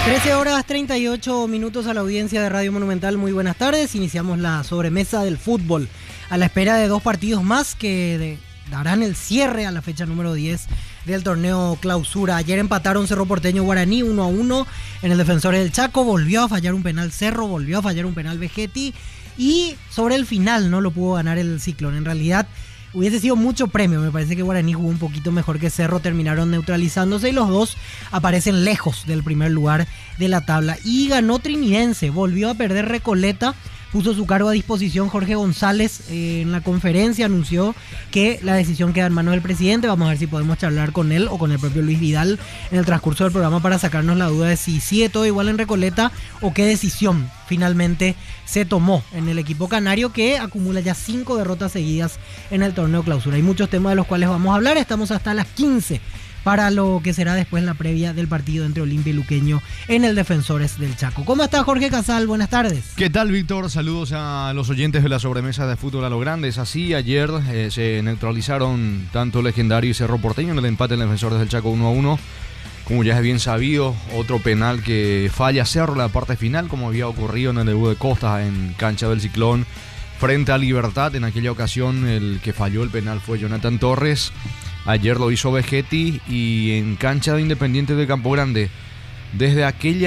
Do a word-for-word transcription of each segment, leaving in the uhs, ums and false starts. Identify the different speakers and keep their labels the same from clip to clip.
Speaker 1: trece horas treinta y ocho minutos a la audiencia de Radio Monumental. Muy buenas tardes. Iniciamos la sobremesa del fútbol a la espera de dos partidos más que de, darán el cierre a la fecha número diez del torneo Clausura. Ayer empataron Cerro Porteño Guaraní uno a uno en el Defensores del Chaco. Volvió a fallar un penal Cerro, volvió a fallar un penal Vegetti y sobre el final no lo pudo ganar el Ciclón. En realidad hubiese sido mucho premio. Me parece que Guaraní jugó un poquito mejor que Cerro. Terminaron neutralizándose y los dos aparecen lejos del primer lugar de la tabla. Y ganó Trinidense. Volvió a perder Recoleta. Puso su cargo a disposición Jorge González eh, en la conferencia. Anunció que la decisión queda en manos del presidente. Vamos a ver si podemos charlar con él o con el propio Luis Vidal en el transcurso del programa para sacarnos la duda de si sigue todo igual en Recoleta o qué decisión finalmente se tomó en el equipo canario, que acumula ya cinco derrotas seguidas en el torneo Clausura. Hay muchos temas de los cuales vamos a hablar. Estamos hasta las quince para lo que será después la previa del partido entre Olimpia y Luqueño en el Defensores del Chaco. ¿Cómo está Jorge Casal? Buenas tardes.
Speaker 2: ¿Qué tal, Víctor? Saludos a los oyentes de la sobremesa de fútbol a lo grande. Es así, ayer eh, se neutralizaron tanto Legendario y Cerro Porteño en el empate en el Defensores del Chaco uno a uno. Como ya es bien sabido, otro penal que falla Cerro en la parte final, como había ocurrido en el debut de Costas en cancha del Ciclón frente a Libertad. En aquella ocasión el que falló el penal fue Jonathan Torres. Ayer lo hizo Vegetti y en cancha de Independiente de Campo Grande, desde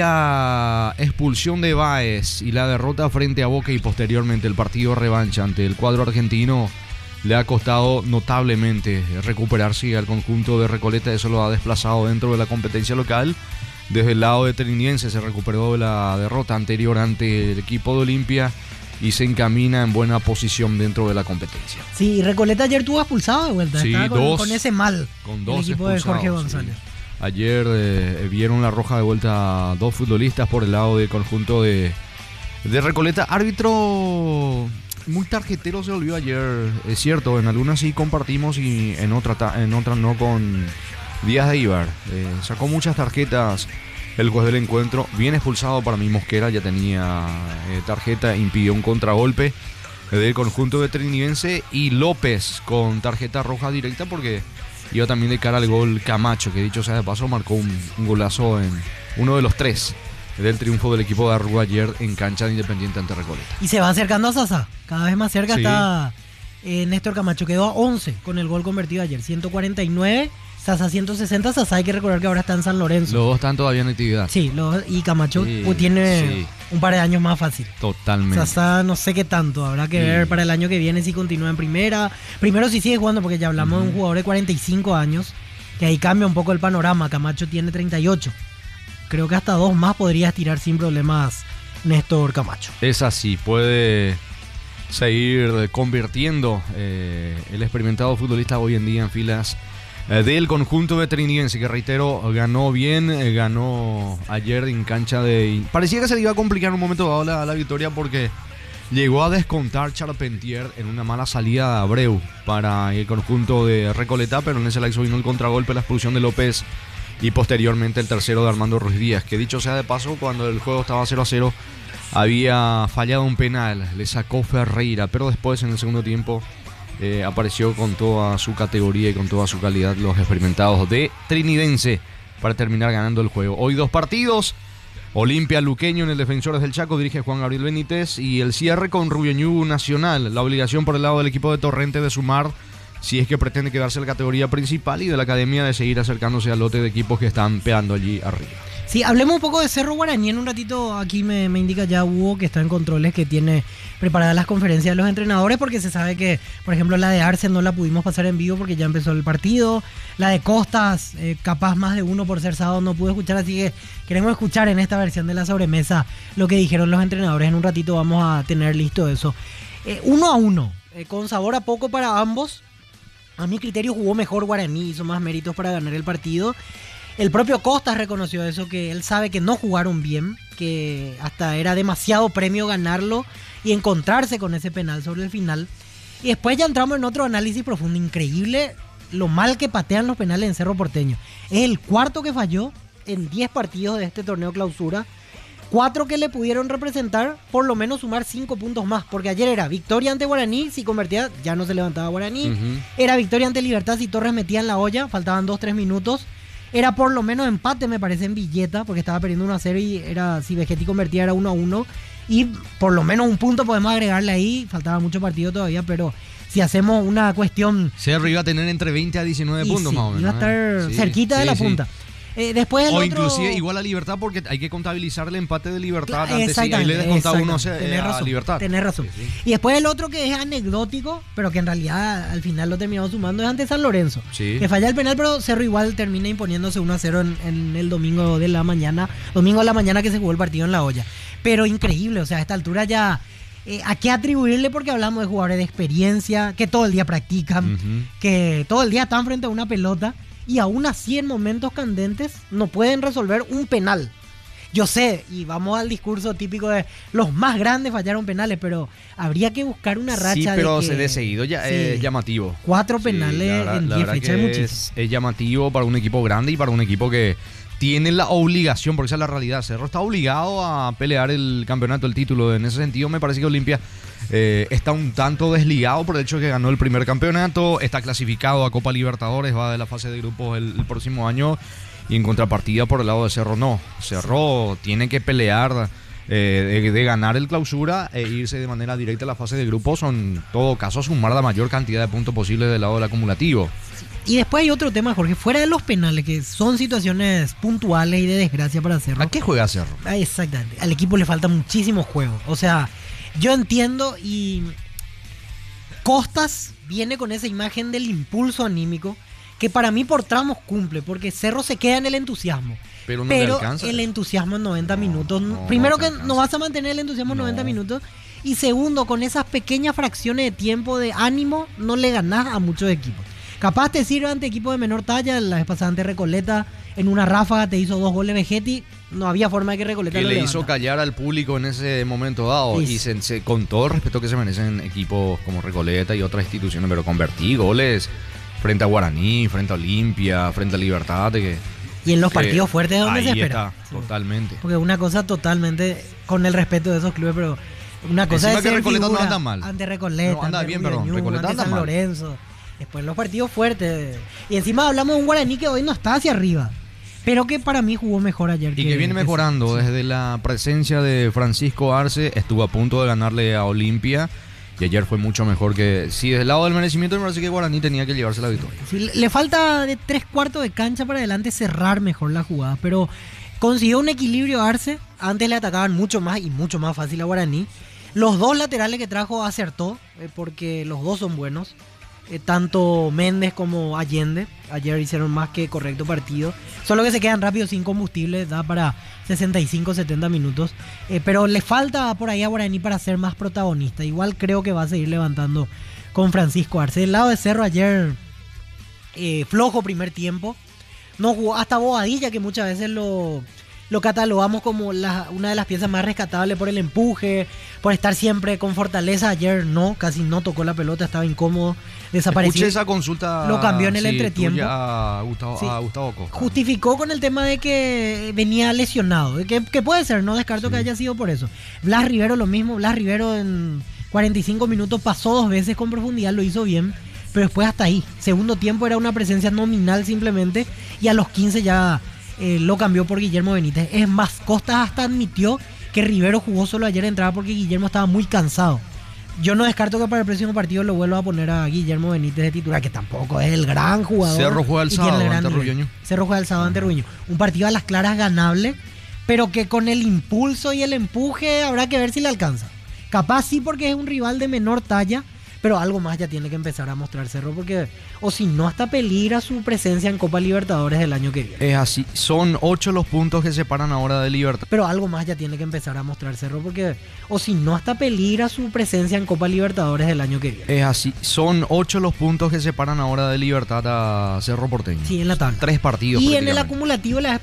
Speaker 2: aquella expulsión de Báez y la derrota frente a Boca y posteriormente el partido revancha ante el cuadro argentino, le ha costado notablemente recuperarse al conjunto de Recoleta. Eso lo ha desplazado dentro de la competencia local. Desde el lado de Trinidense se recuperó de la derrota anterior ante el equipo de Olimpia y se encamina en buena posición dentro de la competencia.
Speaker 1: Sí, y Recoleta ayer tuvo expulsado de vuelta.
Speaker 2: Sí,
Speaker 1: Estaba con,
Speaker 2: dos,
Speaker 1: con ese mal
Speaker 2: con dos
Speaker 1: el equipo de Jorge González.
Speaker 2: Sí. Ayer eh, vieron la roja de vuelta a dos futbolistas por el lado del conjunto de, de Recoleta. Árbitro muy tarjetero se volvió ayer, es cierto, en algunas sí compartimos y en otras en otra no, con Díaz de Ibar. Eh, sacó muchas tarjetas el juez del encuentro, bien expulsado para mí Mosquera, ya tenía eh, tarjeta, impidió un contragolpe del conjunto de Trinidense, y López con tarjeta roja directa porque iba también de cara al gol Camacho, que dicho sea de paso marcó un, un golazo en uno de los tres del triunfo del equipo de Arrua ayer en cancha de Independiente ante Recoleta.
Speaker 1: Y se va acercando a Sasa, cada vez más cerca. Sí. Está eh, Néstor Camacho, quedó a once con el gol convertido ayer, ciento cuarenta y nueve. Sasa ciento sesenta, Sasa hay que recordar que ahora está en San Lorenzo.
Speaker 2: Los dos están todavía en actividad.
Speaker 1: Sí, los, y Camacho
Speaker 2: sí,
Speaker 1: pues, tiene
Speaker 2: sí.
Speaker 1: un par de años más fácil.
Speaker 2: Totalmente.
Speaker 1: Sasa no sé qué tanto, habrá que sí. ver para el año que viene si continúa en primera. Primero si sigue jugando, porque ya hablamos uh-huh. de un jugador de cuarenta y cinco años, que ahí cambia un poco el panorama. Camacho tiene treinta y ocho. Creo que hasta dos más podría estirar sin problemas Néstor Camacho.
Speaker 2: Es así, puede seguir convirtiendo eh, el experimentado futbolista hoy en día en filas del conjunto de Trinidense, que reitero, ganó bien, ganó ayer en cancha de... Parecía que se le iba a complicar en un momento dado la, la victoria porque llegó a descontar Charpentier en una mala salida de Abreu para el conjunto de Recoleta, pero en ese lapso vino el contragolpe, la expulsión de López y posteriormente el tercero de Armando Ruiz Díaz, que dicho sea de paso, cuando el juego estaba cero a cero había fallado un penal, le sacó Ferreira, pero después en el segundo tiempo Eh, apareció con toda su categoría y con toda su calidad los experimentados de Trinidense para terminar ganando el juego. Hoy dos partidos, Olimpia Luqueño en el Defensores del Chaco, dirige Juan Gabriel Benítez, y el cierre con Rubio Ñu Nacional, la obligación por el lado del equipo de Torrente de sumar si es que pretende quedarse en la categoría principal, y de la academia de seguir acercándose al lote de equipos que están pegando allí arriba.
Speaker 1: Sí, hablemos un poco de Cerro Guaraní en un ratito. Aquí me, me indica ya Hugo, que está en controles, que tiene preparadas las conferencias de los entrenadores, porque se sabe que, por ejemplo, la de Arce no la pudimos pasar en vivo porque ya empezó el partido. La de Costas, eh, capaz más de uno por ser sábado, no pude escuchar, así que queremos escuchar en esta versión de la sobremesa lo que dijeron los entrenadores. En un ratito vamos a tener listo eso. Eh, uno a uno, eh, con sabor a poco para ambos. A mi criterio jugó mejor Guaraní, hizo más méritos para ganar el partido. El propio Costas reconoció eso, que él sabe que no jugaron bien, que hasta era demasiado premio ganarlo y encontrarse con ese penal sobre el final. Y después ya entramos en otro análisis profundo. Increíble lo mal que patean los penales en Cerro Porteño. Es el cuarto que falló en diez partidos de este torneo Clausura. Cuatro que le pudieron representar, por lo menos sumar cinco puntos más. Porque ayer era victoria ante Guaraní, si convertía ya no se levantaba Guaraní. Uh-huh. Era victoria ante Libertad, si Torres metía en la olla, faltaban dos tres minutos. era por lo menos empate, me parece, en Villeta, porque estaba perdiendo uno a cero y era, si Vegetti convertía era uno a uno. Y por lo menos un punto podemos agregarle ahí, faltaba mucho partido todavía, pero si hacemos una cuestión...
Speaker 2: Cerro iba a tener entre veinte a diecinueve puntos
Speaker 1: sí,
Speaker 2: más o menos.
Speaker 1: Iba a estar
Speaker 2: ¿eh? sí,
Speaker 1: cerquita
Speaker 2: sí,
Speaker 1: de la
Speaker 2: sí.
Speaker 1: punta. Eh, después el
Speaker 2: o
Speaker 1: otro...
Speaker 2: inclusive igual a Libertad, porque hay que contabilizar el empate de Libertad.
Speaker 1: Claro,
Speaker 2: antes, sí, ahí le descontaba uno
Speaker 1: tenés
Speaker 2: a
Speaker 1: razón,
Speaker 2: Libertad.
Speaker 1: Tenés razón. Sí, sí. Y después el otro que es anecdótico, pero que en realidad al final lo terminamos sumando, es ante San Lorenzo.
Speaker 2: Sí.
Speaker 1: Que falla el penal, pero Cerro igual termina imponiéndose uno a cero en, en el domingo de la mañana. Domingo de la mañana que se jugó el partido en La Olla. Pero increíble, o sea, a esta altura ya... Eh, ¿A qué atribuirle? Porque hablamos de jugadores de experiencia, que todo el día practican, uh-huh. que todo el día están frente a una pelota y aún así en momentos candentes no pueden resolver un penal. Yo sé, y vamos al discurso típico de los más grandes fallaron penales, pero habría que buscar una racha.
Speaker 2: Sí, pero
Speaker 1: de, que,
Speaker 2: se de seguido ya sí, es llamativo.
Speaker 1: Cuatro penales sí, en diez fechas es muchísimo.
Speaker 2: Es, es llamativo para un equipo grande y para un equipo que tiene la obligación, porque esa es la realidad. Cerro está obligado a pelear el campeonato, el título. En ese sentido, me parece que Olimpia eh, está un tanto desligado por el hecho de que ganó el primer campeonato, está clasificado a Copa Libertadores, va de la fase de grupos el, el próximo año, y en contrapartida por el lado de Cerro no. Cerro tiene que pelear eh, de, de ganar el clausura e irse de manera directa a la fase de grupos, o en todo caso sumar la mayor cantidad de puntos posible del lado del acumulativo.
Speaker 1: Y después hay otro tema, Jorge, fuera de los penales, que son situaciones puntuales y de desgracia para Cerro.
Speaker 2: ¿A qué juega Cerro?
Speaker 1: Ah, exactamente, al equipo le falta muchísimo juego. O sea, yo entiendo y Costas viene con esa imagen del impulso anímico que para mí por tramos cumple, porque Cerro se queda en el entusiasmo.
Speaker 2: Pero, no
Speaker 1: pero
Speaker 2: le alcanza.
Speaker 1: El entusiasmo en noventa
Speaker 2: no,
Speaker 1: minutos,
Speaker 2: no,
Speaker 1: primero
Speaker 2: no
Speaker 1: que
Speaker 2: alcanza.
Speaker 1: no vas a mantener el entusiasmo en
Speaker 2: no.
Speaker 1: noventa minutos, y segundo, con esas pequeñas fracciones de tiempo de ánimo no le ganás a muchos equipos. Capaz te sirve ante equipos de menor talla. La vez pasada ante Recoleta, en una ráfaga te hizo dos goles Vegetti. No había forma de que Recoleta
Speaker 2: que
Speaker 1: lo
Speaker 2: le
Speaker 1: levanta.
Speaker 2: hizo callar al público en ese momento dado. Sí. Y se, se, con todo el respeto que se merecen equipos como Recoleta y otras instituciones, pero convertí goles frente a Guaraní, frente a Olimpia, frente a Libertad. Que,
Speaker 1: y en los partidos que, fuertes es donde
Speaker 2: ahí
Speaker 1: se espera.
Speaker 2: Está, sí. Totalmente.
Speaker 1: Porque una cosa totalmente, con el respeto de esos clubes, pero una cosa
Speaker 2: Encima
Speaker 1: es
Speaker 2: que
Speaker 1: ser
Speaker 2: Recoleta
Speaker 1: figura,
Speaker 2: no anda mal.
Speaker 1: Ante Recoleta,
Speaker 2: no anda
Speaker 1: ante
Speaker 2: bien,
Speaker 1: Rubio
Speaker 2: perdón.
Speaker 1: Ñu,
Speaker 2: Recoleta
Speaker 1: ante
Speaker 2: anda
Speaker 1: San
Speaker 2: mal.
Speaker 1: Lorenzo. Después los partidos fuertes. Y encima hablamos de un Guaraní que hoy no está hacia arriba, pero que para mí jugó mejor ayer.
Speaker 2: Y
Speaker 1: que,
Speaker 2: que viene mejorando. Sí. Desde la presencia de Francisco Arce, estuvo a punto de ganarle a Olimpia. Y ayer fue mucho mejor que... Sí, desde el lado del merecimiento me parece que Guaraní tenía que llevarse la victoria.
Speaker 1: Sí, le falta de tres cuartos de cancha para adelante cerrar mejor la jugada, pero consiguió un equilibrio Arce. Antes le atacaban mucho más y mucho más fácil a Guaraní. Los dos laterales que trajo acertó, eh, porque los dos son buenos. Eh, tanto Méndez como Allende ayer hicieron más que correcto partido, solo que se quedan rápido sin combustible, da para sesenta y cinco setenta minutos, eh, pero le falta por ahí a Guaraní para ser más protagonista. Igual creo que va a seguir levantando con Francisco Arce. Del lado de Cerro ayer eh, flojo primer tiempo, no jugó hasta Bobadilla, que muchas veces lo lo catalogamos como la, una de las piezas más rescatables por el empuje, por estar siempre con fortaleza. Ayer no, casi no tocó la pelota, estaba incómodo, desapareció.
Speaker 2: Escuché esa consulta.
Speaker 1: Lo cambió en el
Speaker 2: sí,
Speaker 1: entretiempo.
Speaker 2: A Gustavo, sí. a Gustavo Costa.
Speaker 1: Justificó con el tema de que venía lesionado, que, que puede ser, no descarto sí. que haya sido por eso. Blas Rivero lo mismo, Blas Rivero en cuarenta y cinco minutos pasó dos veces con profundidad, lo hizo bien, pero después hasta ahí. Segundo tiempo era una presencia nominal simplemente, y a los quince ya... Eh, lo cambió por Guillermo Benítez. Es más, Costas hasta admitió que Rivero jugó solo ayer entrada porque Guillermo estaba muy cansado. Yo no descarto que para el próximo partido lo vuelva a poner a Guillermo Benítez de titular, que tampoco es el gran jugador.
Speaker 2: Cerro juega el sábado ante Rubio Ñu.
Speaker 1: Cerro juega el sábado ante Rubio Ñu. Un partido a las claras ganable, pero que con el impulso y el empuje habrá que ver si le alcanza. Capaz sí, porque es un rival de menor talla, pero algo más ya tiene que empezar a mostrar Cerro, porque o si no hasta peligra su presencia en Copa Libertadores del año que viene.
Speaker 2: Es así, son ocho los puntos que separan ahora de Libertad.
Speaker 1: Pero algo más ya tiene que empezar a mostrar Cerro, porque o si no hasta peligra su presencia en Copa Libertadores del año que viene.
Speaker 2: Es así, son ocho los puntos que separan ahora de Libertad a Cerro Porteño.
Speaker 1: Sí, en la tabla.
Speaker 2: Tres partidos.
Speaker 1: Y en el acumulativo la